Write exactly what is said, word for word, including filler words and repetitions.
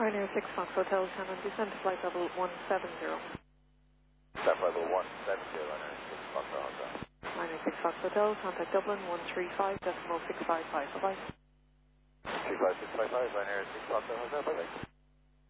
Ryanair six Fox Hotel, Shannon, descend to flight level one seven zero. Step level one seven zero, Ryanair six Fox Hotel. Ryanair six Fox Hotel, contact Dublin one three five decimal six five five. Bye-bye. three five six five five, Ryanair six Fox Hotel, bye-bye.